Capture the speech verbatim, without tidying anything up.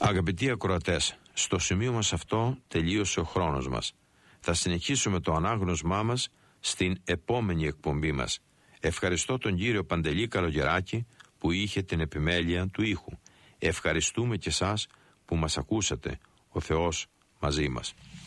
Αγαπητοί ακροατές, στο σημείο μας αυτό τελείωσε ο χρόνος μας. Θα συνεχίσουμε το ανάγνωσμά μας στην επόμενη εκπομπή μας. Ευχαριστώ τον κύριο Παντελή Καλογεράκη που είχε την επιμέλεια του ήχου. Ευχαριστούμε και εσάς που μας ακούσατε. Ο Θεός μαζί μας.